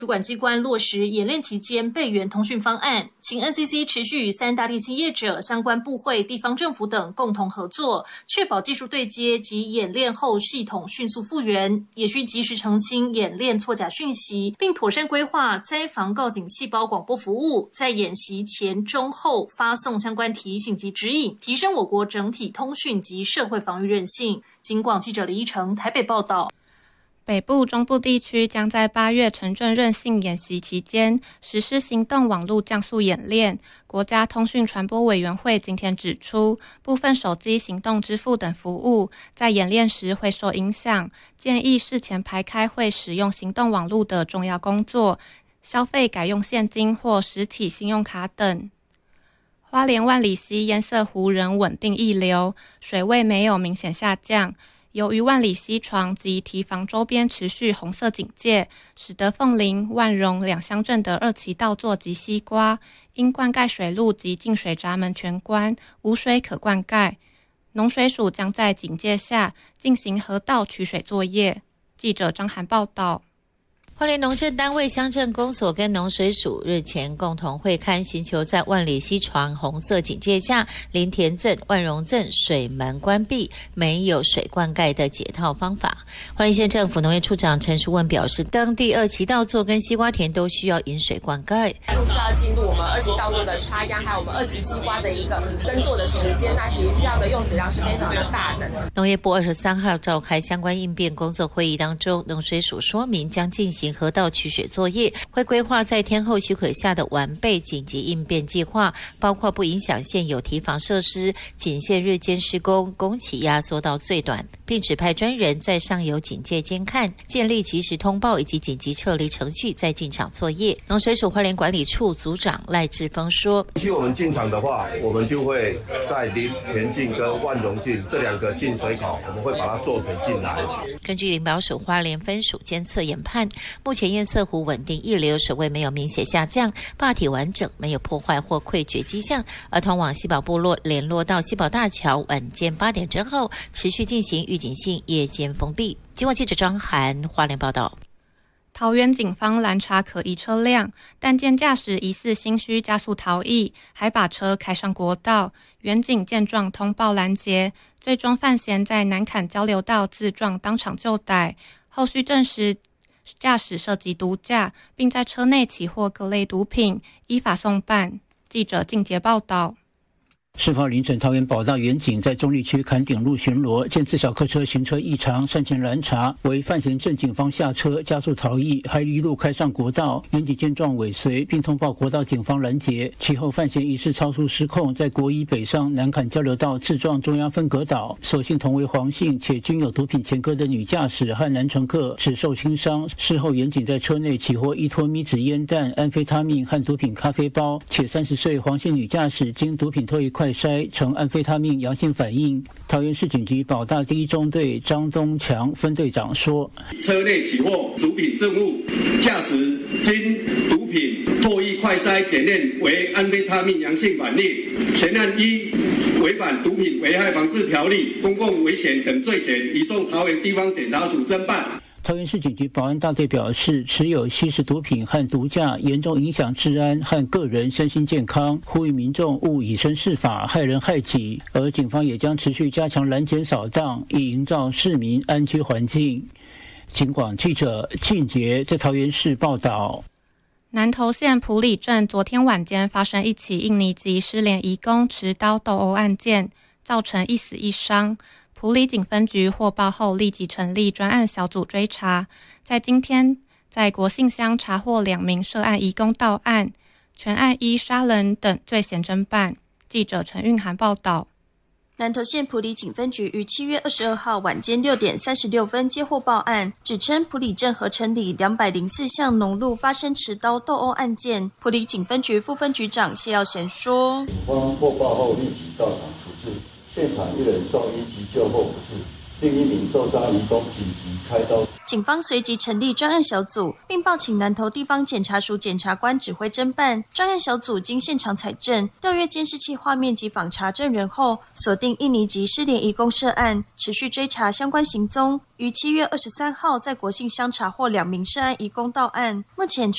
主管机关落实演练期间备援通讯方案，请 NCC 持续与3大电信业者、相关部会、地方政府等共同合作，确保技术对接及演练后系统迅速复原，也需及时澄清演练错假讯息，并妥善规划灾防告警细胞广播服务，在演习前、中、后发送相关提醒及指引，提升我国整体通讯及社会防御韧性。警广记者李依成台北报道。 北部、中部地区将在8月城镇韧性演习期间实施行动网络降速演练。国家通讯传播委员会今天指出，部分手机行动支付等服务在演练时会受影响，建议事前排开会使用行动网络的重要工作，消费改用现金或实体信用卡等。花莲万里溪堰塞湖仍稳定溢流，水位没有明显下降。由于万里溪床及堤防周边持续红色警戒，使得凤林、万荣两乡镇的2期稻作及西瓜因灌溉水路及进水闸门全关，无水可灌溉。农水署将在警戒下进行河道取水作业。记者张涵报道。 花莲农政单位乡镇公所跟农水署日前共同会勘，寻求在万里溪床红色警戒下，林田镇、万荣镇水门关闭，没有水灌溉的解套方法。花莲县政府农业处长陈淑文表示，当地2期稻作跟西瓜田都需要引水灌溉， 陆续要进入我们2期稻作的插秧，还有我们2期西瓜的一个耕作的时间，那其实需要的用水量是非常的大的。 农业部23号召开相关应变工作会议当中，农水署说明将进行河道取水作业，会规划在天候许可下的完备紧急应变计划，包括不影响现有堤防设施，仅限日间施工，工期压缩到最短，并指派专人在上游警戒监看，建立及时通报以及紧急撤离程序，再进场作业。农水署花莲管理处组长赖志峰说， 必须我们进场的话，我们就会在林田径跟万荣径这2个进水口，我们会把它做水进来。 根据林保署花莲分署监测研判，目前堰塞湖稳定溢流，水位没有明显下降，坝体完整，没有破坏或溃决迹象。而通往西宝部落联络到西宝大桥晚间8点之后，持续进行预警性夜间封闭。今晚记者张涵花莲报道。 桃园警方拦查可疑车辆，但见驾驶疑似心虚加速逃逸，还把车开上国道。员警见状通报拦截，最终犯嫌在南崁交流道自撞，当场就逮。后续证实驾驶涉及毒驾，并在车内起获各类毒品，依法送办。记者靳杰报道。 事发凌晨，桃园保大员警在中坜区坎顶路巡逻，见自小客车行车异常，上前拦查，为犯嫌正警方下车加速逃逸，还一路开上国道。员警见状尾随，并通报国道警方拦截。其后犯嫌疑似超速失控，在国一北上南崁交流道自撞中央分隔岛。所幸同为黄姓且均有毒品前科的女驾驶和男乘客只受轻伤。事后员警在车内起获1拖米纸烟弹、安非他命和毒品咖啡包，且30岁黄姓女驾驶经毒品唾液快筛呈安非他命阳性反应。桃园市警局保大第1中队张东强分队长说， 车内起获毒品证物，驾驶经毒品唾液快筛检验为安非他命阳性反应，全案依违反毒品危害防治条例、公共危险等罪嫌，移送桃园地方检察署侦办。 桃园市警局保安大队表示，持有吸食毒品和毒驾严重影响治安和个人身心健康，呼吁民众勿以身试法，害人害己。而警方也将持续加强拦检扫荡，以营造市民安居环境。警广记者靳杰在桃园市报道。 南投县埔里镇昨天晚间发生一起印尼籍失联移工持刀斗殴案件，造成1死1伤。埔里警分局获报后立即成立专案小组追查，在今天在国姓乡查获2名涉案移工到案，全案依杀人等罪嫌侦办。记者陈韵涵报道。 南投县埔里警分局于7月22号晚间6点36分接获报案，指称埔里镇合成里204巷农路发生持刀斗殴案件。埔里警分局副分局长谢耀贤说， 警方获报后立即到场处置，现场1人送医急救后不治，另1名受伤移工紧急开刀。 警方随即成立专案小组，并报请南投地方检察署检察官指挥侦办。专案小组经现场采证、调阅监视器画面及访查证人后，锁定印尼籍失联移工涉案，持续追查相关行踪。于7月23号在国姓乡查获2名涉案移工到案，目前